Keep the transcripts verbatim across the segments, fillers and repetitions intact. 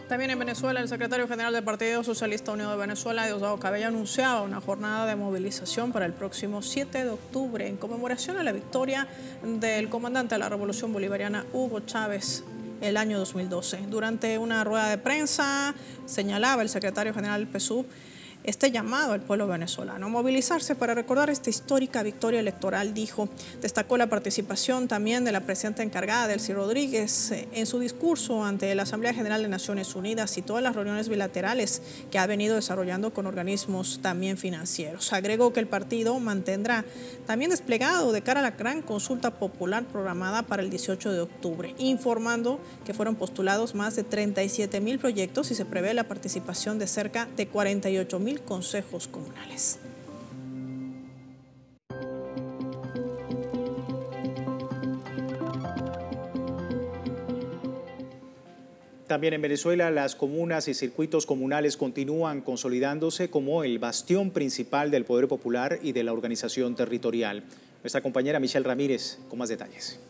También en Venezuela, el secretario general del Partido Socialista Unido de Venezuela, Diosdado Cabello, anunciaba una jornada de movilización para el próximo siete de octubre en conmemoración a la victoria del comandante de la Revolución Bolivariana, Hugo Chávez, el año dos mil doce. Durante una rueda de prensa, señalaba el secretario general del P S U V este llamado al pueblo venezolano a movilizarse para recordar esta histórica victoria electoral, dijo. Destacó la participación también de la presidenta encargada, Delcy Rodríguez, en su discurso ante la Asamblea General de Naciones Unidas y todas las reuniones bilaterales que ha venido desarrollando con organismos también financieros. Agregó que el partido mantendrá también desplegado de cara a la gran consulta popular programada para el dieciocho de octubre, informando que fueron postulados más de treinta y siete mil proyectos y se prevé la participación de cerca de cuarenta y ocho mil consejos comunales. También en Venezuela, las comunas y circuitos comunales continúan consolidándose como el bastión principal del poder popular y de la organización territorial. Nuestra compañera Michelle Ramírez con más detalles.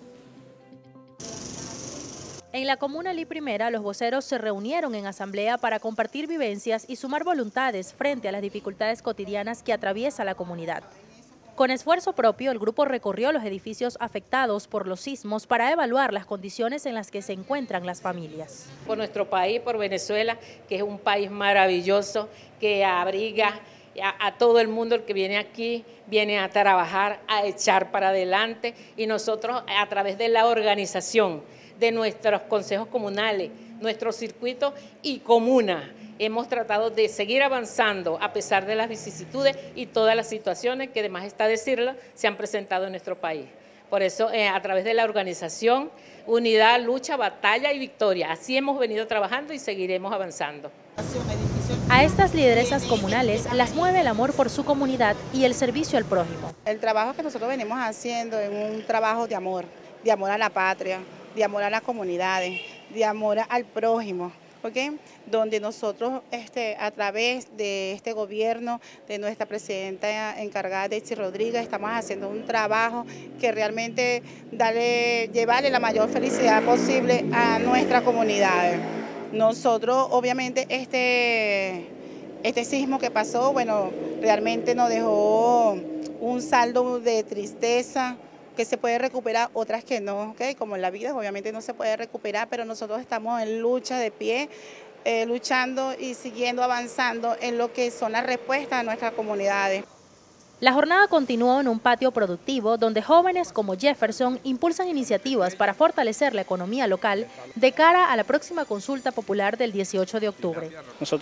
En la comuna Lí Primera, los voceros se reunieron en asamblea para compartir vivencias y sumar voluntades frente a las dificultades cotidianas que atraviesa la comunidad. Con esfuerzo propio, el grupo recorrió los edificios afectados por los sismos para evaluar las condiciones en las que se encuentran las familias. Por nuestro país, por Venezuela, que es un país maravilloso, que abriga a, a todo el mundo. El que viene aquí, viene a trabajar, a echar para adelante, y nosotros a través de la organización de nuestros consejos comunales, nuestros circuitos y comunas, hemos tratado de seguir avanzando a pesar de las vicisitudes y todas las situaciones que, además está decirlo, se han presentado en nuestro país. Por eso, eh, a través de la organización, unidad, lucha, batalla y victoria, así hemos venido trabajando y seguiremos avanzando. A estas lideresas comunales las mueve el amor por su comunidad y el servicio al prójimo. El trabajo que nosotros venimos haciendo es un trabajo de amor, de amor a la patria, de amor a las comunidades, de amor al prójimo, ¿okay? Donde nosotros este, a través de este gobierno, de nuestra presidenta encargada, Delcy Rodríguez, estamos haciendo un trabajo que realmente dale, llevarle la mayor felicidad posible a nuestras comunidades. Nosotros, obviamente, este, este sismo que pasó, bueno, realmente nos dejó un saldo de tristeza, que se puede recuperar, otras que no, ¿okay? Como en la vida obviamente no se puede recuperar, pero nosotros estamos en lucha de pie, eh, luchando y siguiendo avanzando en lo que son las respuestas a nuestras comunidades. La jornada continuó en un patio productivo donde jóvenes como Jefferson impulsan iniciativas para fortalecer la economía local de cara a la próxima consulta popular del dieciocho de octubre. Nosotros